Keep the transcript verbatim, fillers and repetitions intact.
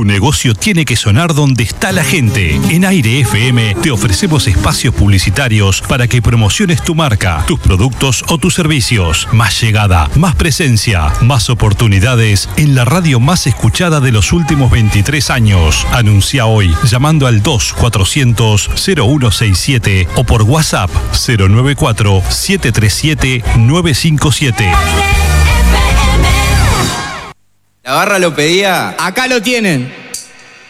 Tu negocio tiene que sonar donde está la gente. En Aire F M te ofrecemos espacios publicitarios para que promociones tu marca, tus productos o tus servicios. Más llegada, más presencia, más oportunidades en la radio más escuchada de los últimos veintitrés años. Anuncia hoy llamando al dos cuatrocientos cero uno sesenta y siete o por WhatsApp cero nueve cuatro siete tres siete nueve cinco siete. ¿La barra lo pedía? Acá lo tienen.